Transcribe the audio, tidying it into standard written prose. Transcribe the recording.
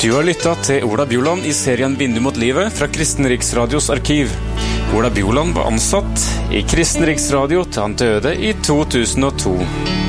Du har lyttet til Ola Bjoland i serien Vindu mot livet fra Kristen Riksradios arkiv. Ola Bjoland var ansatt i Kristen Riksradio til han døde i 2002.